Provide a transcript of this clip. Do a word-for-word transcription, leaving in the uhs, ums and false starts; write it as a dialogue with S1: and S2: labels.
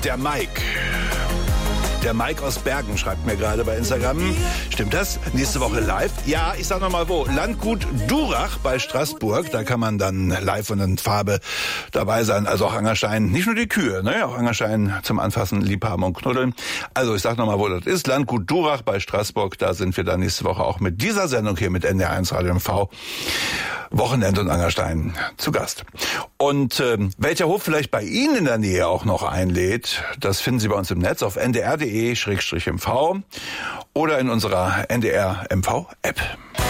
S1: Der Mike. Der Mike aus Bergen schreibt mir gerade bei Instagram. Stimmt das? Nächste Woche live? Ja, ich sag noch mal wo. Landgut Durach bei Straßburg. Da kann man dann live und in Farbe dabei sein. Also auch Angerstein. Nicht nur die Kühe, ne? Auch Angerstein zum Anfassen, Liebhaben und Knuddeln. Also ich sag noch mal, wo das ist. Landgut Durach bei Straßburg. Da sind wir dann nächste Woche auch mit dieser Sendung hier mit N D R eins Radio M V. Wochenend und Angerstein zu Gast. Und ähm, welcher Hof vielleicht bei Ihnen in der Nähe auch noch einlädt, das finden Sie bei uns im Netz auf n d r punkt d e schrägstrich m v oder in unserer N D R M V App.